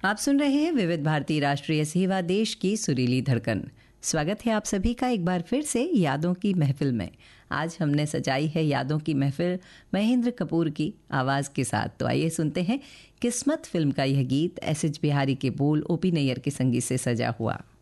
आप सुन रहे हैं विविध भारती राष्ट्रीय सेवा, देश की सुरीली धड़कन। स्वागत है आप सभी का एक बार फिर से यादों की महफिल में। आज हमने सजाई है यादों की महफिल महेंद्र कपूर की आवाज़ के साथ। तो आइए सुनते हैं किस्मत फिल्म का यह गीत, एस एच बिहारी के बोल, ओपी नैयर के संगीत से सजा हुआ।